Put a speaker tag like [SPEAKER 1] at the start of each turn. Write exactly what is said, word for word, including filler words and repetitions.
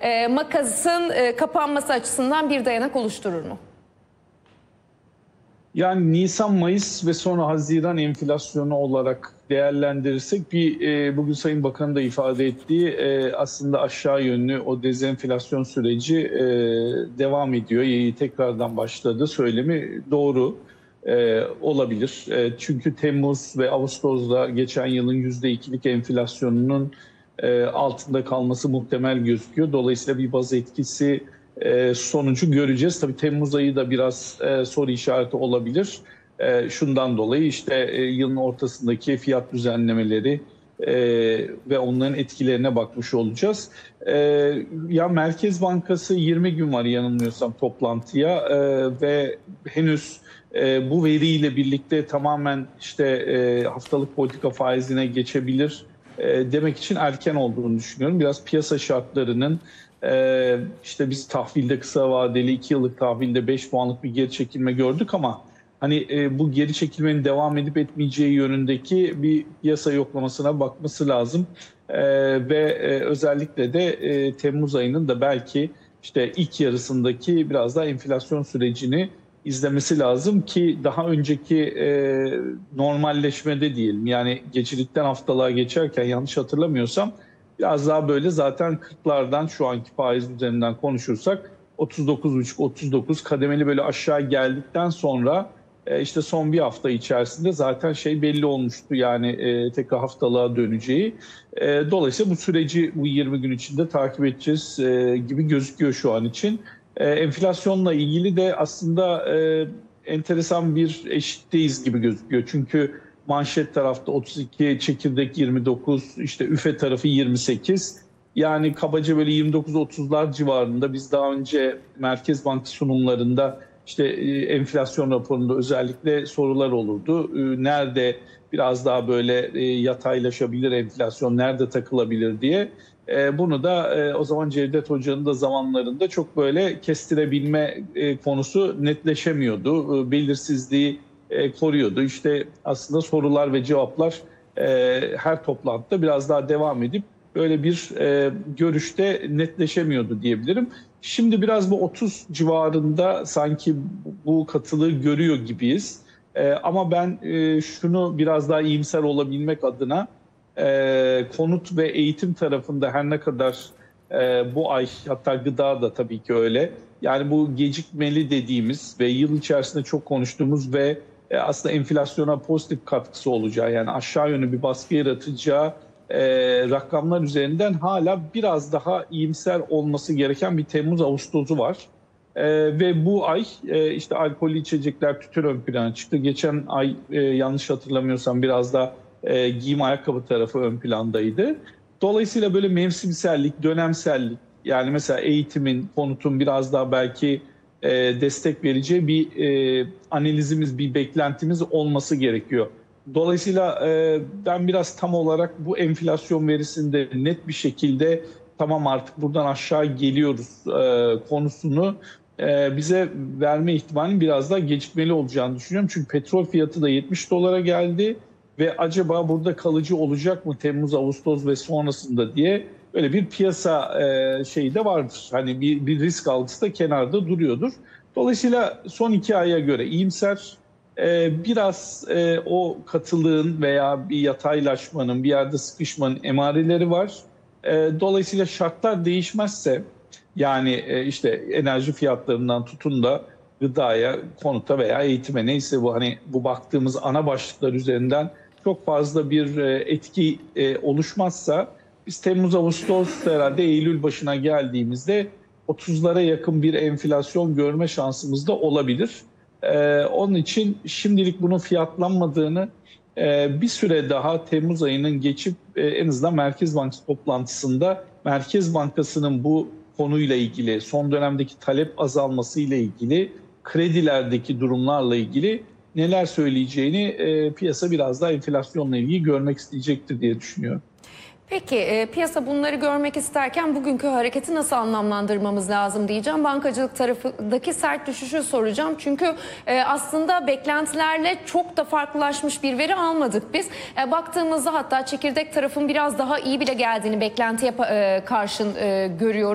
[SPEAKER 1] e, makasın e, kapanması açısından bir dayanak oluşturur mu?
[SPEAKER 2] Yani Nisan, Mayıs ve sonra Haziran enflasyonu olarak değerlendirirsek bir e, bugün Sayın Bakan'ın da ifade ettiği e, aslında aşağı yönlü o dezenflasyon süreci e, devam ediyor. E, tekrardan başladı söylemi doğru e, olabilir. E, çünkü Temmuz ve Ağustos'da geçen yılın yüzde ikilik enflasyonunun e, altında kalması muhtemel gözüküyor. Dolayısıyla bir baz etkisi E, sonucu göreceğiz. Tabii Temmuz ayı da biraz e, soru işareti olabilir. E, şundan dolayı işte e, yılın ortasındaki fiyat düzenlemeleri e, ve onların etkilerine bakmış olacağız. E, ya Merkez Bankası yirmi gün var yanılmıyorsam toplantıya e, ve henüz e, bu veriyle birlikte tamamen işte e, haftalık politika faizine geçebilir e, demek için erken olduğunu düşünüyorum. Biraz piyasa şartlarının Ee, işte biz tahvilde kısa vadeli iki yıllık tahvilde beş puanlık bir geri çekilme gördük ama hani e, bu geri çekilmenin devam edip etmeyeceği yönündeki bir piyasa yoklamasına bakması lazım. Ee, ve e, özellikle de e, Temmuz ayının da belki işte ilk yarısındaki biraz daha enflasyon sürecini izlemesi lazım ki daha önceki e, normalleşmede diyelim yani gecelikten haftalığa geçerken yanlış hatırlamıyorsam biraz daha böyle zaten kırklardan şu anki faiz üzerinden konuşursak otuz dokuz buçuk otuz dokuz kademeli böyle aşağı geldikten sonra e, işte son bir hafta içerisinde zaten şey belli olmuştu yani e, tekrar haftalığa döneceği. E, dolayısıyla bu süreci bu yirmi gün içinde takip edeceğiz e, gibi gözüküyor şu an için. E, enflasyonla ilgili de aslında e, enteresan bir eşitteyiz gibi gözüküyor. Çünkü manşet tarafta otuz iki, çekirdek yirmi dokuz, işte üfe tarafı yirmi sekiz. Yani kabaca böyle yirmi dokuz otuzlar civarında biz daha önce Merkez Bankası sunumlarında işte enflasyon raporunda özellikle sorular olurdu. Nerede biraz daha böyle yataylaşabilir enflasyon, nerede takılabilir diye. Bunu da o zaman Cevdet Hoca'nın da zamanlarında çok böyle kestirebilme konusu netleşemiyordu. Belirsizliği e, koruyordu. İşte aslında sorular ve cevaplar e, her toplantıda biraz daha devam edip böyle bir e, görüşte netleşemiyordu diyebilirim. Şimdi biraz bu otuz civarında sanki bu katılığı görüyor gibiyiz. E, ama ben e, şunu biraz daha iyimser olabilmek adına e, konut ve eğitim tarafında her ne kadar e, bu ay hatta gıda da tabii ki öyle. Yani bu gecikmeli dediğimiz ve yıl içerisinde çok konuştuğumuz ve aslında enflasyona pozitif katkısı olacağı yani aşağı yönlü bir baskı yaratacağı e, rakamlar üzerinden hala biraz daha iyimser olması gereken bir Temmuz-Ağustos'u var. E, ve bu ay e, işte alkollü içecekler, tütün ön plana çıktı. Geçen ay e, yanlış hatırlamıyorsam biraz da e, giyim ayakkabı tarafı ön plandaydı. Dolayısıyla böyle mevsimsellik, dönemsellik yani mesela eğitimin, konutun biraz daha belki e, destek vereceği bir e, analizimiz, bir beklentimiz olması gerekiyor. Dolayısıyla e, ben biraz tam olarak bu enflasyon verisinde net bir şekilde tamam artık buradan aşağı geliyoruz e, konusunu e, bize verme ihtimalinin biraz daha gecikmeli olacağını düşünüyorum. Çünkü petrol fiyatı da yetmiş dolara geldi ve acaba burada kalıcı olacak mı Temmuz, Ağustos ve sonrasında diye böyle bir piyasa e, şeyi de vardır. Hani bir, bir risk algısı da kenarda duruyordur. Dolayısıyla son iki aya göre iyimser e, biraz e, o katılığın veya bir yataylaşmanın, bir yerde sıkışmanın emareleri var. E, dolayısıyla şartlar değişmezse yani e, işte enerji fiyatlarından tutun da gıdaya, konuta veya eğitime neyse bu hani bu baktığımız ana başlıklar üzerinden çok fazla bir e, etki e, oluşmazsa biz Temmuz-Ağustos herhalde Eylül başına geldiğimizde otuzlara yakın bir enflasyon görme şansımız da olabilir. Ee, onun için şimdilik bunun fiyatlanmadığını e, bir süre daha Temmuz ayının geçip e, en azından Merkez Bankası toplantısında Merkez Bankası'nın bu konuyla ilgili son dönemdeki talep azalması ile ilgili kredilerdeki durumlarla ilgili neler söyleyeceğini e, piyasa biraz daha enflasyonla ilgili görmek isteyecektir diye düşünüyorum.
[SPEAKER 1] Peki e, piyasa bunları görmek isterken bugünkü hareketi nasıl anlamlandırmamız lazım diyeceğim. Bankacılık tarafındaki sert düşüşü soracağım. Çünkü e, aslında beklentilerle çok da farklılaşmış bir veri almadık biz. E, baktığımızda hatta çekirdek tarafın biraz daha iyi bile geldiğini beklentiye e, karşın e, görüyoruz.